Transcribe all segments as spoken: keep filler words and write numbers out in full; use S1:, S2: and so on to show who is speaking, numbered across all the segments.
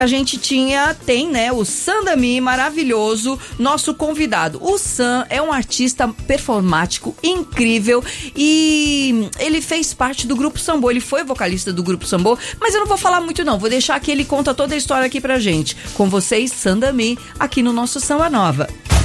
S1: a gente tinha, tem, né, o Sam Dami, maravilhoso, nosso convidado. O Sam é um artista performático incrível e ele fez parte do Grupo Sambô, ele foi vocalista do Grupo Sambô, mas eu não vou falar muito não, vou deixar que ele conta toda a história aqui pra gente. Com vocês, Sam Dami, aqui no nosso Samba Nova.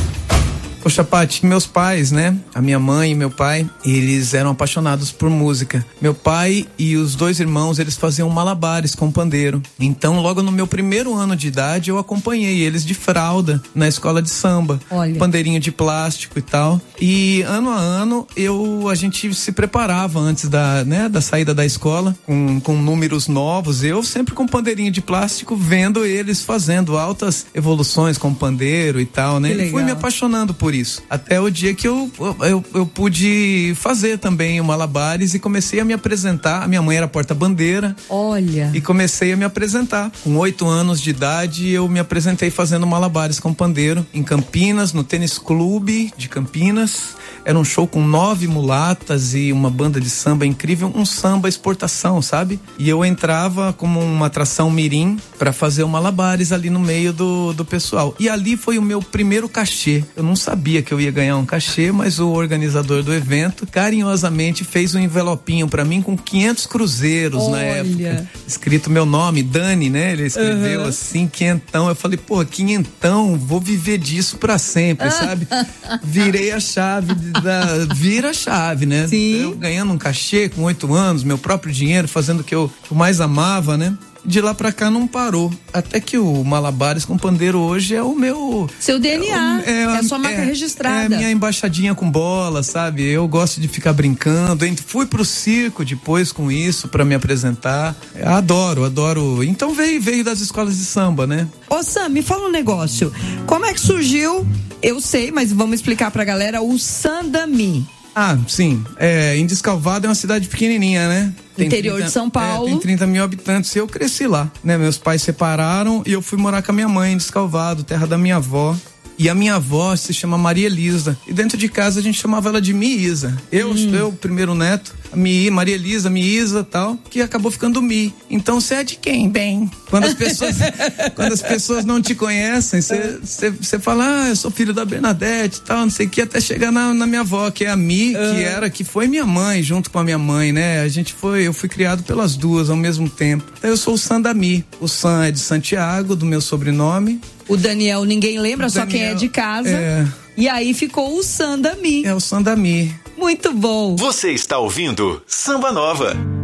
S2: Poxa, Paty, meus pais, né? A minha mãe e meu pai, eles eram apaixonados por música. Meu pai e os dois irmãos, eles faziam malabares com pandeiro. Então, logo no meu primeiro ano de idade, eu acompanhei eles de fralda na escola de samba.
S1: Olha.
S2: Pandeirinho de plástico e tal. E ano a ano, eu, a gente se preparava antes da, né, da saída da escola, com, com números novos. Eu sempre com pandeirinho de plástico, vendo eles fazendo altas evoluções com pandeiro e tal, né? E fui me apaixonando por isso. Até o dia que eu, eu, eu pude fazer também o malabares e comecei a me apresentar. A minha mãe era porta-bandeira.
S1: Olha.
S2: E comecei a me apresentar. Com oito anos de idade, eu me apresentei fazendo malabares com pandeiro em Campinas, no Tênis Clube de Campinas. Era um show com nove mulatas e uma banda de samba incrível, um samba exportação, sabe? E eu entrava como uma atração mirim pra fazer o malabares ali no meio do, do pessoal. E ali foi o meu primeiro cachê. Eu não sabia que eu ia ganhar um cachê, mas o organizador do evento carinhosamente fez um envelopinho pra mim com quinhentos cruzeiros. Olha. Na época. Escrito meu nome, Dani, né? Ele escreveu uhum. assim, quinhentão. Eu falei, pô, quinhentão, vou viver disso pra sempre, sabe? Virei a chave da... Vira a chave, né?
S1: Sim.
S2: Eu ganhando um cachê com oito anos, meu próprio dinheiro, fazendo o que eu, que eu mais amava, né? De lá pra cá não parou. Até que o malabares com pandeiro hoje é o meu...
S1: Seu D N A, é, é, é a sua marca
S2: é,
S1: registrada.
S2: É a minha embaixadinha com bola, sabe? Eu gosto de ficar brincando. Fui pro circo depois com isso pra me apresentar. Eu adoro, adoro. Então veio, veio das escolas de samba, né?
S1: Ô Sam, me fala um negócio. Como é que surgiu, eu sei, mas vamos explicar pra galera, o Sam Dami?
S2: Ah, sim. É, em Descalvado é uma cidade pequenininha, né?
S1: Tem interior trinta, de São Paulo.
S2: É, tem trinta mil habitantes e eu cresci lá, né? Meus pais separaram e eu fui morar com a minha mãe em Descalvado, terra da minha avó. E a minha avó se chama Maria Elisa. E dentro de casa a gente chamava ela de Miísa. Eu, hum. eu primeiro neto, a Mi, Maria Elisa, Miísa e tal, que acabou ficando Mi. Então você é de quem? Bem. Quando as pessoas, quando as pessoas não te conhecem, você fala, ah, eu sou filho da Bernadette e tal, não sei o que, até chegar na, na minha avó, que é a Mi, que uh. era, que foi minha mãe, junto com a minha mãe, né? A gente foi, eu fui criado pelas duas ao mesmo tempo. Então eu sou o Sam Dami. O Sam é de Santiago, do meu sobrenome.
S1: O Daniel ninguém lembra, Daniel, só quem é de casa.
S2: É.
S1: E aí ficou o Sam Dami.
S2: É o Sam Dami.
S1: Muito bom.
S3: Você está ouvindo Samba Nova.